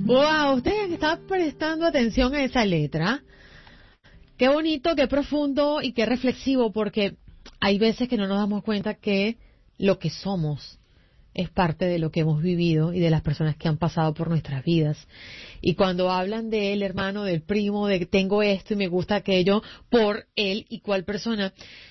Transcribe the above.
Wow, ustedes están prestando atención a esa letra. Qué bonito, qué profundo y qué reflexivo, porque hay veces que no nos damos cuenta que lo que somos es parte de lo que hemos vivido y de las personas que han pasado por nuestras vidas. Y cuando hablan de el hermano, del primo, de tengo esto y me gusta aquello por él y cuál persona,